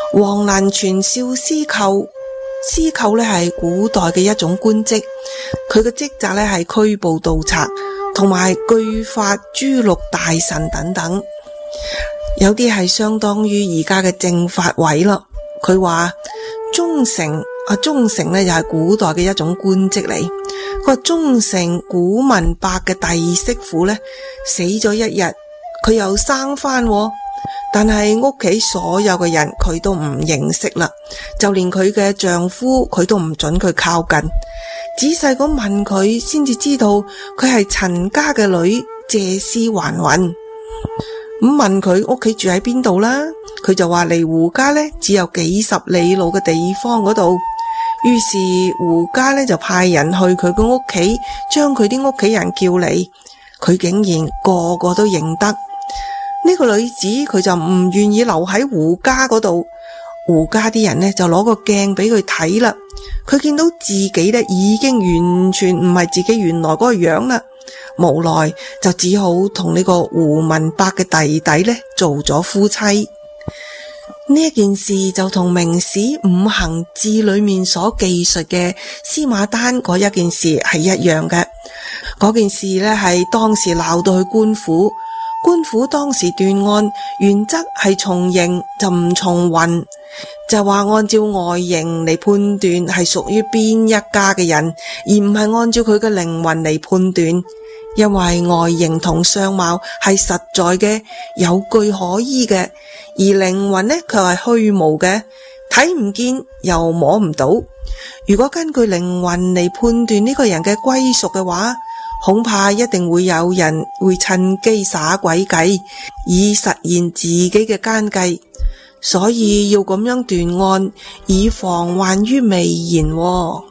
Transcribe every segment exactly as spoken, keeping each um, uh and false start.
黃蘭全少司寇，司寇呢係古代嘅一種官職，佢嘅職責呢係拘捕盜賊同埋據發誅戮大臣等等，有啲係相當於而家嘅政法委咯。佢話忠誠啊，忠誠呢又係古代嘅一種官職嚟。佢話忠誠古文伯嘅弟媳婦呢死咗一日，佢又生返，但係屋企所有嘅人佢都唔認識啦，就連佢嘅丈夫佢都唔准佢靠近。仔細咁問佢先至知道佢係陳家嘅女謝師還魂。咁問佢屋企住喺邊度啦，佢就話離胡家呢只有幾十里路嘅地方嗰度。於是胡家呢就派人去佢嘅屋企，將佢啲屋企人叫嚟，佢竟然個個都認得。呢個女子佢就唔願意留喺胡家嗰度，胡家啲人呢就攞個鏡俾佢睇啦。佢見到自己呢已經完全唔係自己原來嗰個樣啦，無奈就只好同呢個胡文伯嘅弟弟呢做咗夫妻。呢一件事就同明史五行志裏面所記述嘅司馬丹嗰一件事係一樣嘅。嗰件事呢係當時鬧到去官府，官府當時斷案原則係從形就唔從魂，就話按照外形嚟判斷係屬於邊一家嘅人，而唔係按照佢嘅靈魂嚟判斷。因為外形同相貌係實在嘅，有據可依嘅，而靈魂呢卻係虛無嘅，睇唔見又摸唔到。如果根據靈魂嚟判斷呢個人嘅歸屬嘅話，恐怕一定會有人會趁機耍詭計，以實現自己嘅奸計。所以要咁樣斷案，以防患於未然喎。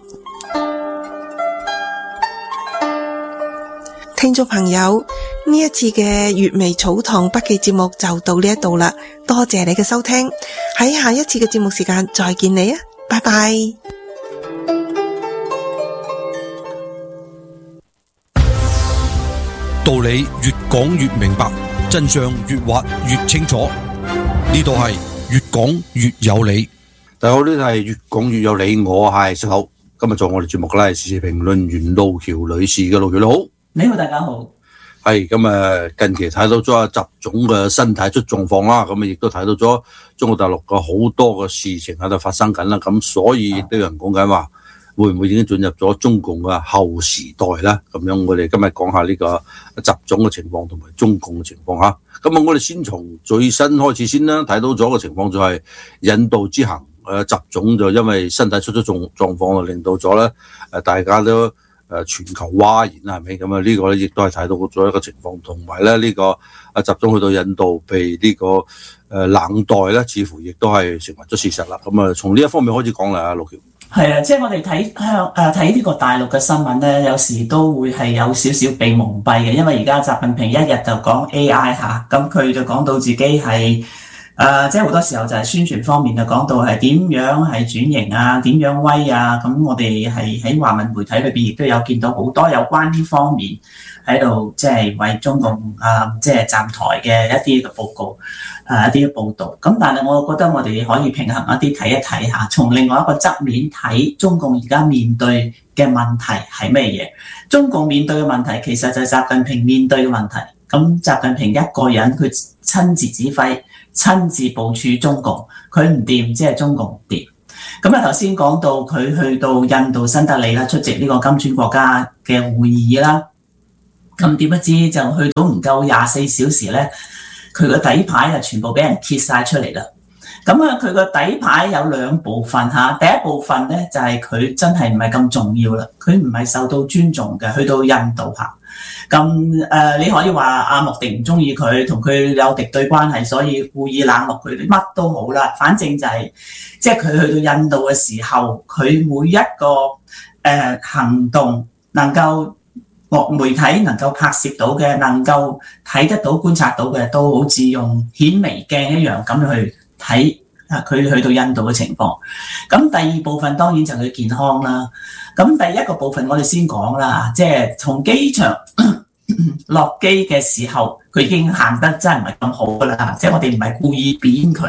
聽眾朋友，呢一次嘅粵微草堂筆記節目就到呢一度啦，多謝你嘅收聽，喺下一次嘅節目時間再見你啊，拜拜。 道理越講越明白，真相越挖越清楚，呢度係越講越有理。 大家好，呢度係越講越有理，我係石頭。今日做我哋節目嘅咧係時事評論員路橋女士嘅，路橋你好。 你好，大家好。 係咁啊！近期睇到咗阿習總嘅身體出狀況啦，咁啊亦都睇到咗中國大陸嘅好多嘅事情喺度發生緊啦。咁所以亦都有人講緊話，會唔會已經進入咗中共嘅後時代咧？咁樣我哋今日講下呢個習總嘅情況同埋中共嘅情況吓。咁啊，我哋先從最新開始先啦。睇到咗嘅情況就係引渡之行，誒習總就因為身體出咗狀狀況，令到咗咧誒大家都。誒全球譁然啦，係咪咁啊？呢個咧亦都係睇到咗一個情況，同埋咧呢個啊習總去到印度被呢個誒冷待咧，似乎亦都係成為咗事實啦。咁啊，從呢一方面開始講啦，阿陸橋。 係啊，即係我哋睇香誒睇呢個大陸嘅新聞咧，有時都會係有少少被蒙蔽嘅，因為而家習近平一日就講 A I 嚇，咁佢就講到自己係。誒、呃，即係好多時候就係宣傳方面就講到係點樣係轉型啊，點樣威啊，咁我哋係喺華文媒體裏邊亦都有見到好多有關呢方面喺度，即係為中共啊、呃，即係站台嘅一啲嘅報告，誒、呃、一啲嘅報導。咁但係我覺得我哋可以平衡一啲睇一睇下，從另外一個側面睇中共而家面對嘅問題係咩嘢？中共面對嘅問題其實就係習近平面對嘅問題。咁習近平一個人佢親自指揮。親自部署中共，佢唔掂，即係中共唔掂。咁啊，頭先講到佢去到印度新德里啦，出席呢個金磚國家嘅會議啦。咁點不知就去到唔夠廿四小時咧，佢個底牌啊全部俾人揭晒出嚟啦。咁啊，佢個底牌有兩部分嚇，第一部分咧就係佢真係唔係咁重要啦，佢唔係受到尊重嘅，去到印度嚇。咁誒、呃，你可以話阿莫迪唔中意佢，同佢有敵對關係，所以故意冷落佢，乜都好啦。反正就係、是，即係佢去到印度嘅時候，佢每一個誒、呃、行動能夠媒體能夠拍攝到嘅，能夠睇得到、觀察到嘅，都好似用顯微鏡一樣咁去睇啊！佢去到印度嘅情況。咁第二部分當然就係佢健康啦。咁第一個部分我哋先講啦，即係從機場落機嘅時候，佢已經行得真係唔係咁好噶啦，即係我哋唔係故意扁佢，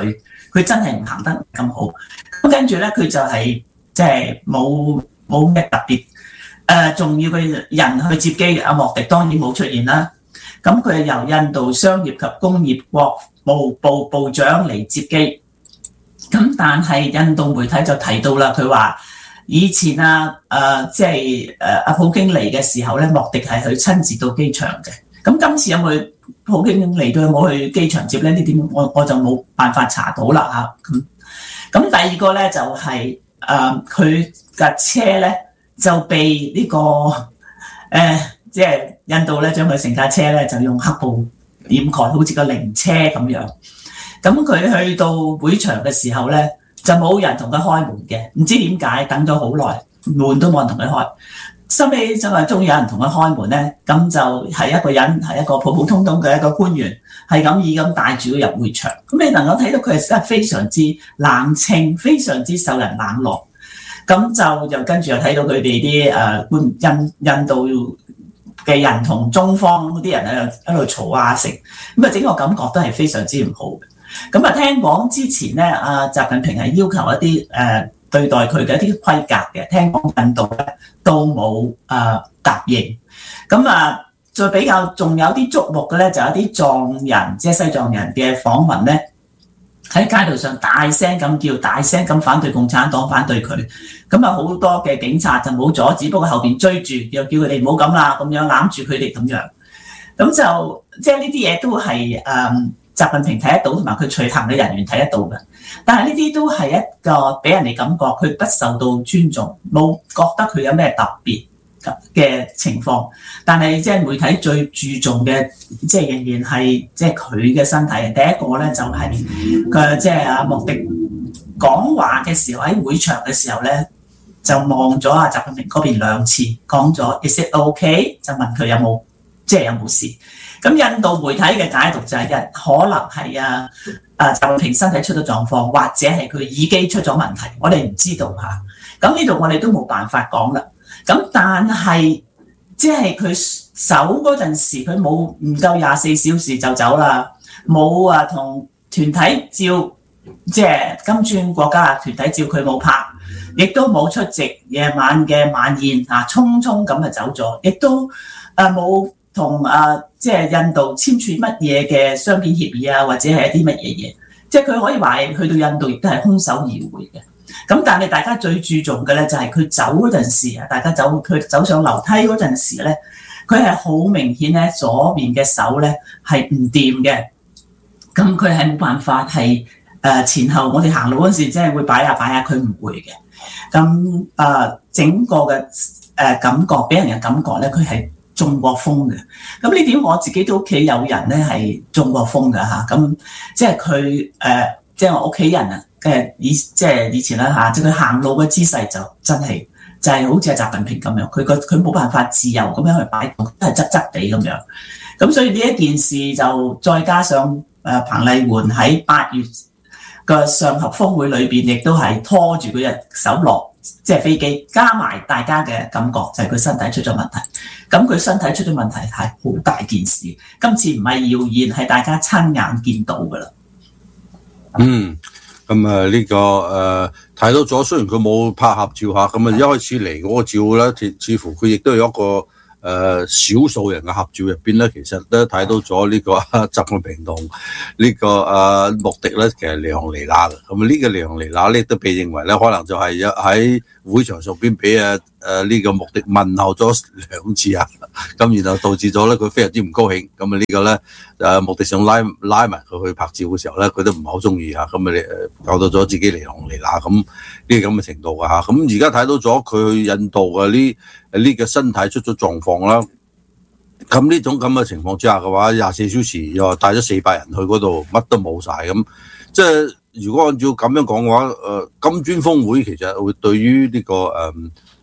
佢真係唔行得咁好。咁跟住咧，佢就係即係冇冇咩特別誒、呃、重要嘅人去接機。阿莫迪當然冇出現啦。咁佢係由印度商業及工業國務部部長嚟接機。咁但係印度媒體就提到啦，佢話以前啊誒即係誒阿普京嚟嘅時候咧，莫迪係去親自到機場嘅。咁今次有冇普京嚟到有冇去機場接咧？呢點我我就冇辦法查到啦嚇。咁咁第二個咧就係誒佢架車咧就被呢、這個誒即係印度咧將佢成架車咧就用黑布掩蓋，好似個靈車咁樣。咁佢去到會場嘅時候咧就冇人同佢開門嘅，唔知點解等咗好耐，門都冇人同佢開。收尾就話終於有人同佢開門咧，咁就係一個人，係一個普普通通嘅一個官員，係咁以咁帶住佢入會場。咁你能夠睇到佢係真係非常之冷清，非常之受人冷落。咁就又跟住又睇到佢哋啲誒印印度嘅人同中方嗰啲人喺度喺度嘈啊食，咁啊整個感覺都係非常之唔好嘅。咁啊聽講之前咧，阿習近平係要求一啲誒、呃、對待佢嘅一啲規格嘅，聽講印度咧都冇誒、呃、答應。咁啊，再比較仲有啲矚目嘅咧，就有啲藏人，即係西藏人嘅訪問咧，喺街道上大聲咁叫，大聲咁反對共產黨，反對佢。咁啊好多嘅警察就冇阻止，不過後邊追住又叫佢哋唔好咁啦，咁樣攬住佢哋咁樣。咁就即係呢啲嘢都係誒。嗯習近平睇得到，同埋佢隨行嘅人員睇得到嘅，但係呢啲都係一個俾人哋感覺佢不受到尊重，冇覺得佢有咩特別嘅情況。但係即係媒體最注重嘅，即係仍然係即係佢嘅身體。第一個咧就係佢即係阿莫迪講話嘅時候，喺會場嘅時候咧，就望咗阿習近平嗰邊兩次，講咗 Is it okay？ 就問佢有冇即係有冇事。咁印度媒體嘅解讀就係、是、可能係啊啊習近平身體出咗狀況，或者係佢耳機出咗問題，我哋唔知道嚇。咁呢度我哋都冇辦法講啦。咁但係即係佢走嗰陣時，佢冇唔夠廿四小時就走啦，冇啊同團體照，即係金磚國家嘅團體照佢冇拍，亦都冇出席夜晚嘅晚宴啊，匆匆咁就走咗，亦都啊冇。同啊，即係印度簽署乜嘢嘅雙邊協議啊，或者係一啲乜嘢嘢，即係佢可以話係去到印度亦都係空手而回嘅。咁但係大家最注重嘅咧就係佢走嗰陣時啊，大家走佢走上樓梯嗰陣時咧，佢係好明顯咧左邊嘅手咧係唔掂嘅。咁佢係冇辦法係誒前後，我哋行路嗰陣時即係會擺下擺下，佢唔會嘅。咁啊，整個嘅誒感覺俾人嘅感覺咧，佢係中過風嘅，咁呢點我自己都屋企有人咧係中過風嘅嚇，咁即係佢誒，即係我屋企人啊嘅以即係以前啦嚇，即係佢行路嘅姿勢就真係就係好似係習近平咁樣，佢個佢冇辦法自由咁樣去擺動，都係側側地咁樣。咁所以呢一件事就再加上誒彭麗媛喺八月嘅上合峰會裏邊，亦都係拖住佢隻手落。即係飛機，加埋大家嘅感覺就係佢身體出咗問題。咁佢身體出咗問題係好大件事，今次唔係謠言，係大家親眼見到噶啦。 嗯，咁啊呢個誒睇到咗，雖然佢冇拍合照下，咁啊一開始嚟嗰個照咧，似乎佢亦都有一個誒少數人嘅合照入邊咧，其實都睇到咗呢個習近平同呢個誒莫迪咧，其實離行離迾嘅。咁啊呢個離行離迾咧，都被認為咧，可能就係喺會場上邊俾誒誒呢個莫迪問候咗兩次啊，咁然後導致咗咧佢非常之唔高興。咁啊呢個咧誒莫迪想拉拉埋佢去拍照嘅時候咧，佢都唔係好中意啊。咁啊誒搞到咗自己離行離迾咁呢個咁嘅程度啊嚇。咁而家睇到咗佢去印度嘅呢呢個身體出咗狀況啦。咁呢種咁嘅情況之下嘅話，廿四小時又帶咗四百人去嗰度，乜都冇晒咁，即係如果按照咁樣講嘅話，誒金磚峰會其實會對於呢、這個誒誒、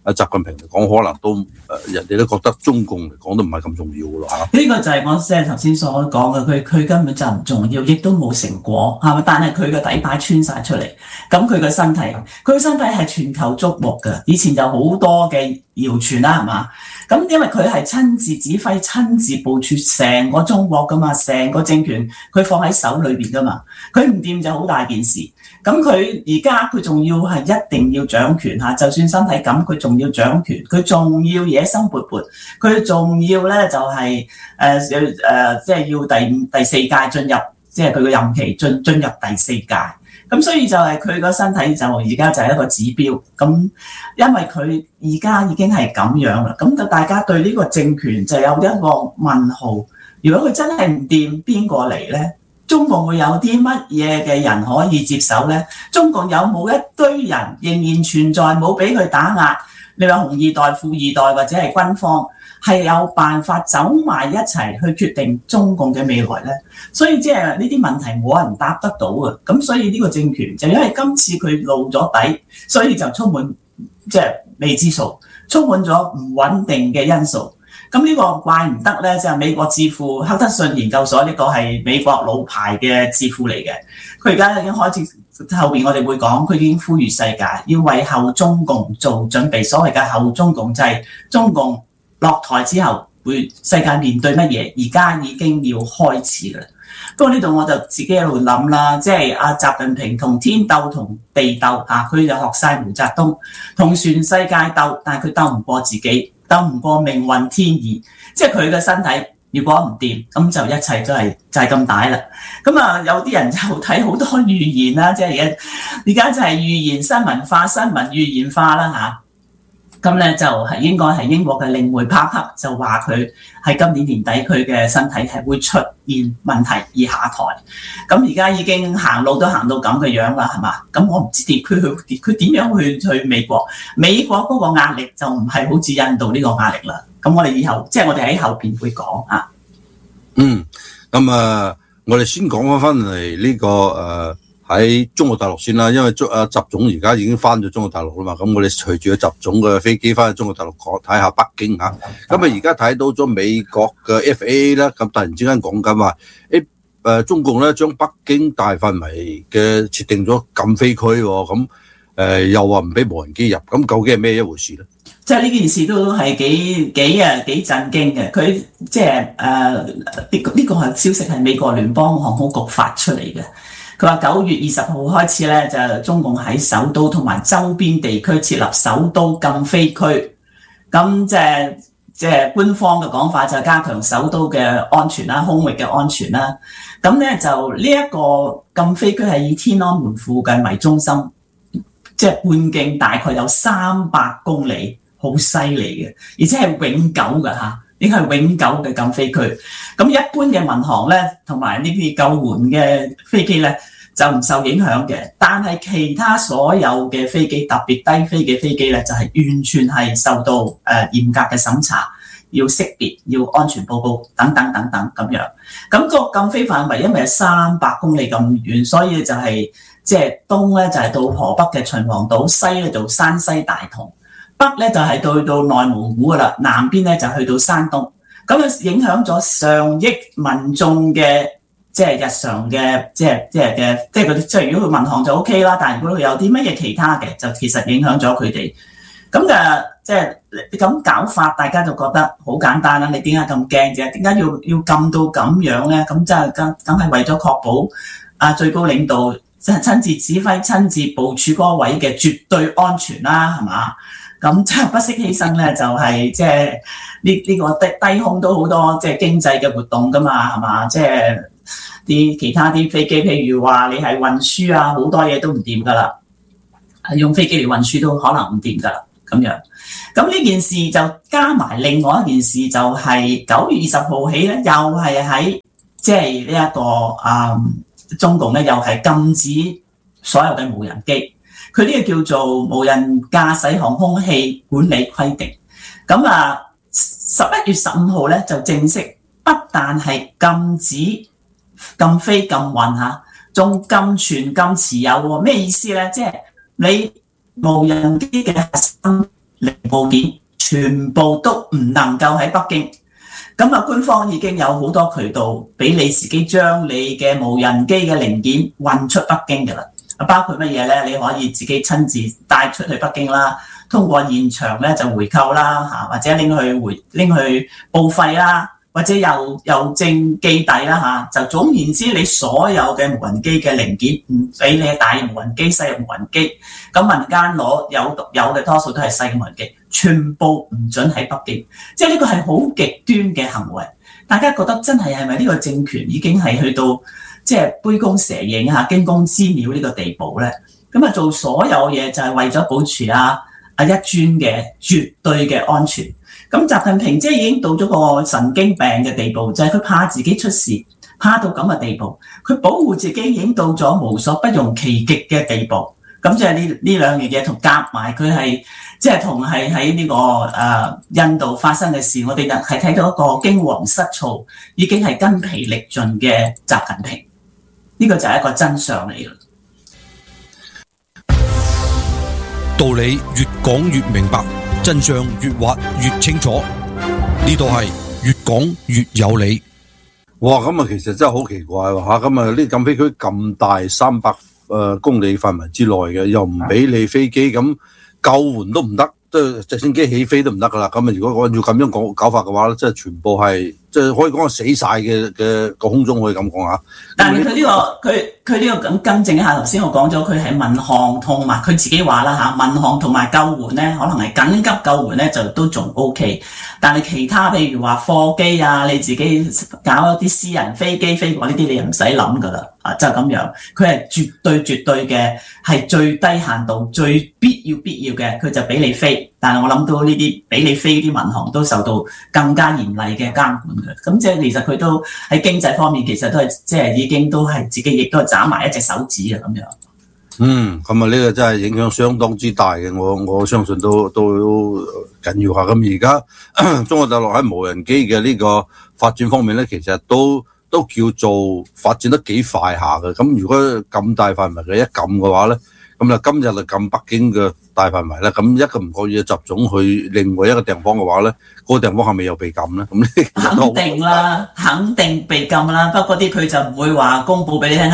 阿習近平嚟講，可能都誒、呃、人哋都覺得中共嚟講都唔係咁重要咯嚇。 呢個就係我即係頭先所講嘅，佢佢根本就唔重要，亦都冇成果，係咪？但係佢嘅底牌穿晒出嚟，咁佢嘅身體，佢嘅身體係全球矚目嘅。以前就好多嘅謠傳啦，係嘛？咁因為佢係親自指揮、親自部署成個中國噶嘛，成個政權佢放喺手裏邊噶嘛，佢唔掂就好大件事。咁佢而家佢仲要係一定要掌權嚇，就算身體咁，佢仲要掌權，佢仲要野心勃勃，佢仲要咧就係誒誒，即係要第五、第四屆進入，即係佢個任期進進入第四屆。咁所以就係佢個身體就而家就係一個指標。咁因為佢而家已經係咁樣啦，咁就大家對呢個政權就有一個問號。如果佢真係唔掂，邊個嚟咧？中共會有啲乜嘢嘅人可以接手呢？中共有冇一堆人仍然存在，冇俾佢打壓？你話紅二代、富二代或者係軍方係有辦法走埋一齊去決定中共嘅未來呢？所以即係呢啲問題冇人答得到嘅。咁所以呢個政權就因為今次佢露咗底，所以就充滿即係未知數，充滿咗唔穩定嘅因素。咁呢個怪唔得咧，就係美國智庫赫德遜研究所，呢個係美國老牌嘅智庫嚟嘅。佢而家已經開始，後邊我哋會講，佢已經呼籲世界要為後中共做準備。所謂嘅後中共就係中共落台之後會世界面對乜嘢，而家已經要開始啦。不過呢度我就自己喺度諗啦，即係阿習近平同天鬥同地鬥啊，佢就學晒毛澤東同全世界鬥，但係佢鬥唔過自己。鬥唔過命運天意，即係佢嘅身體如果唔掂，咁就一切都係就係咁大啦。咁啊，有啲人就睇好多預言啦，即係而家而家就係預言新聞化、新聞預言化啦吓。咁咧就係應該係英國嘅領匯帕克就話佢喺今年年底佢嘅身體係會出現問題而下台。咁而家已經行路都行到咁嘅樣啦，係嘛？咁我唔知點佢去佢點樣去去美國？美國嗰個壓力就唔係好似印度呢個壓力啦。咁我哋以後即係我哋喺後邊會講啊。 嗯，咁啊，我哋先講翻翻嚟呢個誒。呃喺中國大陸先啦，因為中啊習總而家已經翻咗中國大陸啦嘛，咁我哋隨住個習總嘅飛機翻去中國大陸講睇下北京嚇，咁啊而家睇到咗美國嘅 F A A 咧，咁突然之間講緊話，誒誒中共咧將北京大範圍嘅設定咗禁飛區喎，咁誒又話唔俾無人機入，咁究竟係咩一回事咧？ 即係呢件事都係幾幾啊幾震驚嘅，佢即係誒呢個呢個係消息係美國聯邦航空局發出嚟嘅。佢話九月二十號開始咧，就中共喺首都同埋周邊地區設立首都禁飛區。咁即係即係官方嘅講法就加強首都嘅安全啦、空域嘅安全啦。咁咧就呢一個禁飛區係以天安門附近為中心，即係半徑大概有三百公里，好犀利嘅，而且係永久嘅嚇。應該係永久嘅禁飛區，咁一般嘅民航咧，同埋呢啲救援嘅飛機咧就唔受影響嘅，但係其他所有嘅飛機，特別低飛嘅飛機咧，就係、是、完全係受到誒、呃、嚴格嘅審查，要識別，要安全報告等等等等咁樣。咁、那個禁飛範圍因為係三百公里咁遠，所以就係即係東咧就係、是、到河北嘅秦皇島，西咧就山西大同。北咧就係到到內蒙古噶啦，南邊咧就去到山東，咁啊影響咗上億民眾嘅即係日常嘅即係即係嘅即係嗰啲，即係如果佢民航就 O K 啦，但係如果佢有啲乜嘢其他嘅，就其實影響咗佢哋。咁就即係咁搞法，大家就覺得好簡單啦。你點解咁驚啫？點解要要禁到咁樣咧？咁即係梗梗係為咗確保啊最高領導即係親自指揮、親自部署嗰位嘅絕對安全啦，係嘛？咁即係不惜犧牲咧，就係即係呢呢個低低空都好多即係經濟嘅活動噶嘛，係嘛？即係啲其他啲飛機，譬如話你係運輸啊，好多嘢都唔掂噶啦，用飛機嚟運輸都可能唔掂噶啦，咁樣。咁呢件事就加埋另外一件事，就係九月二十號起咧，又係喺即係呢一個啊、嗯、中共咧，又係禁止所有嘅無人機。佢呢個叫做無人駕駛航空器管理規定，咁啊十一月十五號咧就正式不但係禁止禁飛禁運嚇，仲禁存禁持有喎。咩意思咧？即係你無人機嘅核心零部件全部都唔能夠喺北京。咁啊，官方已經有好多渠道俾你自己將你嘅無人機嘅零件運出北京嘅啦。包括乜嘢咧？你可以自己親自帶出去北京啦，通過現場咧就回購啦，嚇或者拎去回拎去報廢啦，或者郵郵政寄遞啦，嚇就總言之，你所有嘅無人機嘅零件唔俾你大無人機、細無人機，咁民間攞有有嘅多數都係細嘅無人機。全部唔準喺北京，即係呢個係好極端嘅行為。大家覺得真係係咪呢個政權已經係去到即係杯弓蛇影嚇、驚弓之鳥呢個地步咧？咁啊做所有嘢就係為咗保持啊啊一尊嘅絕對嘅安全。咁習近平即係已經到咗個神經病嘅地步，就係、是、佢怕自己出事，怕到咁嘅地步，佢保護自己已經到咗無所不用其極嘅地步。咁即係呢呢兩樣嘢同夾埋，佢係即係同係喺呢個誒、呃、印度發生嘅事，我哋係睇到一個驚惶失措，已經係筋疲力盡嘅習近平。呢、這個就係一個真相嚟嘅。 道理越講越明白，真相越挖越清楚。呢度係越講越有理。 哇！咁啊，其實真係好奇怪喎嚇！咁啊，呢禁飛區咁大，三百誒公里範圍之內嘅，又唔俾你飛機，咁救援都唔得，即係直升機起飛都唔得噶啦。咁啊，如果按照咁樣講搞法嘅話咧，即係全部係即係可以講係死晒嘅嘅個空中，可以咁講嚇。 但係佢呢個佢佢呢個咁更正一下，頭先我講咗佢係民航同埋佢自己話啦嚇，民航同埋救援咧，可能係緊急救援咧就都仲 O K， 但係其他譬如話貨機啊，你自己搞一啲私人飛機飛過呢啲，你又唔使諗噶啦。就咁樣，佢係絕對絕對嘅，係最低限度、最必要必要嘅，佢就俾你飛。但係我諗到呢啲俾你飛啲民航都受到更加嚴厲嘅監管嘅。咁即係其實佢都喺經濟方面，其實都係即係已經都係自己亦都係斬埋一隻手指啊咁樣。 嗯，咁啊呢個真係影響相當之大嘅，我我相信都都緊要下。咁而家中國大陸喺無人機嘅呢個發展方面咧，其實都都叫做發展得幾快下嘅。咁如果咁大範圍嘅一撳嘅話咧，咁啊今日就撳北京嘅大範圍啦。咁一個唔覺意嘅集中去另外一個地方嘅話咧，嗰、嗰個地方係咪又被禁咧？咁呢肯定啦，肯定被禁啦。不過啲佢就唔會話公佈俾你聽。